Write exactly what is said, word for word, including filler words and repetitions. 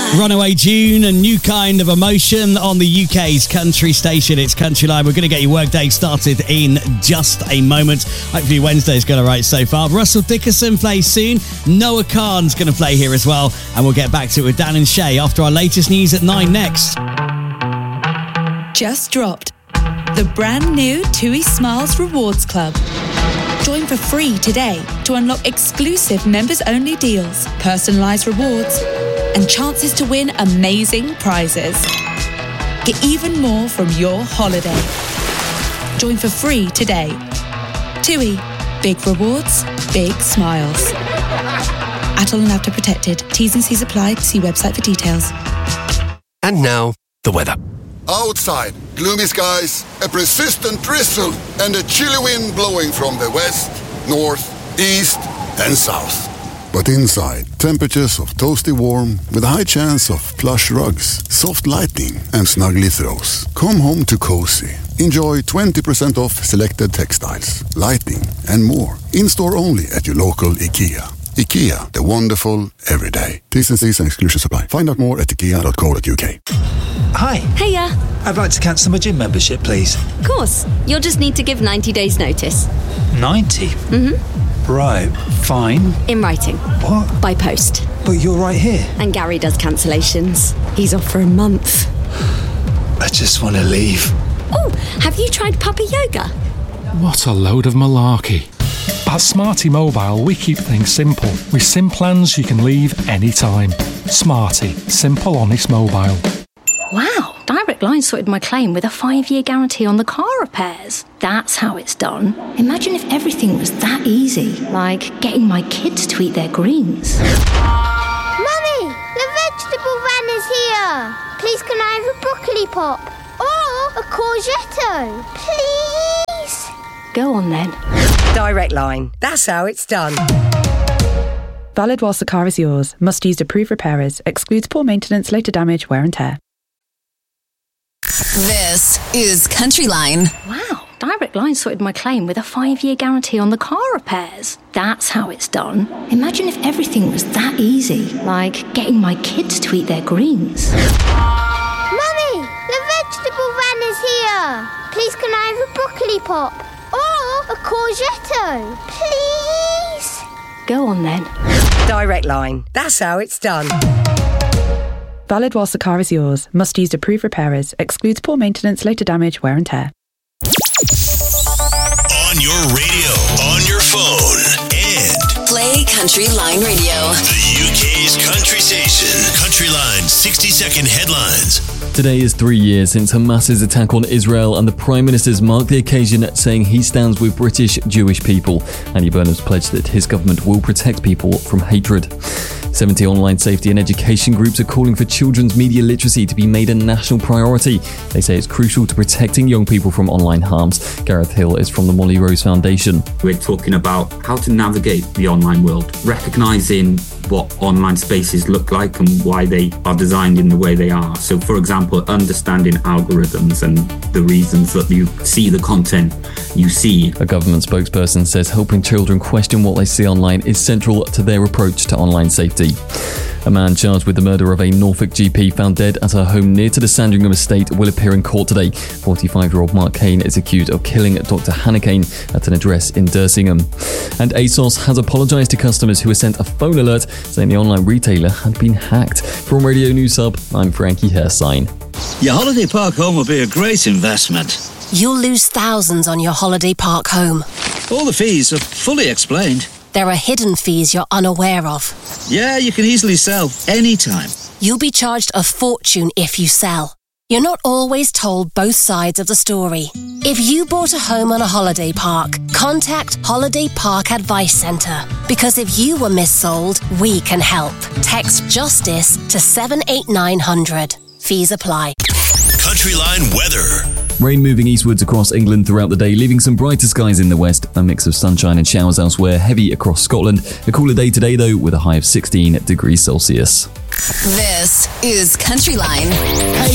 Runaway June, a new kind of emotion on the U K's country station. It's Country Line. We're going to get your workday started in just a moment. Hopefully Wednesday's going all right so far. Russell Dickerson plays soon. Noah Khan's going to play here as well. And we'll get back to it with Dan and Shay after our latest news at nine next. Just dropped the brand new TUI Smiles Rewards Club. Join for free today to unlock exclusive members-only deals, personalised rewards, and chances to win amazing prizes. Get even more from your holiday. Join for free today. TUI. Big rewards, big smiles. Atoll and Apta Protected. T's and C's apply. See website for details. And now, the weather. Outside, gloomy skies, a persistent drizzle, and a chilly wind blowing from the west, north, east, and south. But inside, temperatures of toasty warm with a high chance of plush rugs, soft lighting, and snuggly throws. Come home to cozy. Enjoy twenty percent off selected textiles, lighting, and more. In-store only at your local IKEA. IKEA, the wonderful everyday. T's and C's and exclusions apply. Find out more at ikea dot co dot uk. Hi. Hiya. I'd like to cancel my gym membership, please. Of course. You'll just need to give ninety days notice. ninety? Mm-hmm. Right, fine. In writing. What? By post. But you're right here. And Gary does cancellations. He's off for a month. I just want to leave. Oh, have you tried puppy yoga? What a load of malarkey. At Smarty Mobile, we keep things simple. With SIM plans you can leave anytime. Smarty. Simple, honest mobile. Wow, Direct Line sorted my claim with a five-year guarantee on the car repairs. That's how it's done. Imagine if everything was that easy, like getting my kids to eat their greens. Mummy, the vegetable van is here. Please can I have a broccoli pop? Or a courgette? Please? Go on then. Direct Line. That's how it's done. Valid whilst the car is yours. Must use approved repairers. Excludes poor maintenance, later damage, wear and tear. This is Country Line. Wow, Direct Line sorted my claim with a five-year guarantee on the car repairs. That's how it's done. Imagine if everything was that easy, like getting my kids to eat their greens. Mummy, the vegetable van is here. Please can I have a broccoli pop? Or a courgette? Please? Go on then. Direct Line. That's how it's done. Valid whilst the car is yours. Must use approved repairers. Excludes poor maintenance, later damage, wear and tear. On your radio, on your phone, and play Country Line Radio. The U K's country station. Country Line sixty second headlines. Today is three years since Hamas's attack on Israel, and the Prime Minister's marked the occasion saying he stands with British Jewish people. Andy Burnham's pledged that his government will protect people from hatred. seventy online safety and education groups are calling for children's media literacy to be made a national priority. They say it's crucial to protecting young people from online harms. Gareth Hill is from the Molly Rose Foundation. We're talking about how to navigate the online world, recognising what online spaces look like and why they are designed in the way they are. So, for example, understanding algorithms and the reasons that you see the content you see. A government spokesperson says helping children question what they see online is central to their approach to online safety. A man charged with the murder of a Norfolk G P found dead at her home near to the Sandringham estate will appear in court today. forty-five-year-old Mark Kane is accused of killing Doctor Hannah Kane at an address in Dersingham. And ASOS has apologised to customers who were sent a phone alert saying the online retailer had been hacked. From Radio News Hub, I'm Frankie Hersign. Your holiday park home will be a great investment. You'll lose thousands on your holiday park home. All the fees are fully explained. There are hidden fees you're unaware of. Yeah, you can easily sell anytime. You'll be charged a fortune if you sell. You're not always told both sides of the story. If you bought a home on a holiday park, contact Holiday Park Advice Centre. Because if you were missold, we can help. Text JUSTICE to seven eight nine hundred. Fees apply. Country Line weather. Rain moving eastwards across England throughout the day, leaving some brighter skies in the west. A mix of sunshine and showers elsewhere, heavy across Scotland. A cooler day today, though, with a high of sixteen degrees Celsius. This is Country Line.